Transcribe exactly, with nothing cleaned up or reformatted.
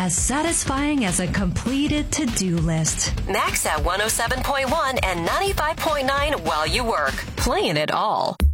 as satisfying as a completed to-do list. Max at one oh seven point one and ninety-five point nine while you work. Playing it all.